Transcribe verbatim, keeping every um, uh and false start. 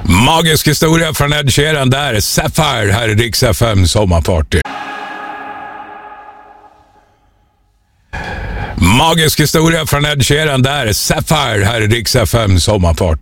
Magisk historia från Ed Sheeran där. Sapphire här i Rix F M sommarparty. Magisk historia från Ed Sheeran där. Sapphire här i Rix F M sommarparty.